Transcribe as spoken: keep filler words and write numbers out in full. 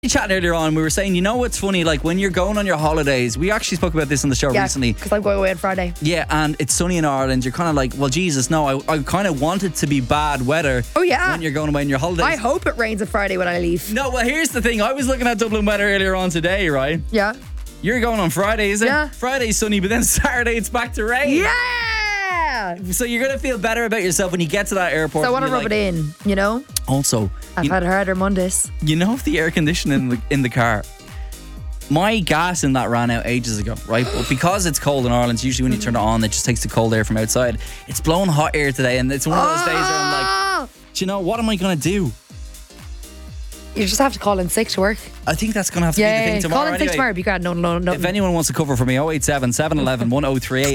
Chatting earlier on, we were saying, you know what's funny? Like when you're going on your holidays, we actually spoke about this on the show Yeah, recently. because I'm going away on Friday. Yeah, and it's sunny in Ireland. You're kind of like, well, Jesus, no, I, I kind of want it to be bad weather. Oh, yeah. When you're going away on your holidays. I hope it rains on Friday when I leave. No, well, here's the thing. I was looking at Dublin weather earlier on today, right? Yeah. You're going on Friday, is it? Yeah. Friday's sunny, but then Saturday it's back to rain. Yeah! So you're going to feel better about yourself when you get to that airport. So I want to and you're rub like- it in, you know? Also, I've you, had harder Mondays. you know if the air conditioning in the, in the car, my gas in that ran out ages ago, right? But because it's cold in Ireland, usually when you turn it on, it just takes the cold air from outside. It's blowing hot air today, and it's one of those days where I'm like, do you know, what am I going to do? You just have to call in sick to work. I think that's going to have to be the Yeah, thing tomorrow call in sick anyway. tomorrow. Be grand. No, no, no. If anyone wants to cover for me, oh eight seven, seven one one, one oh three eight.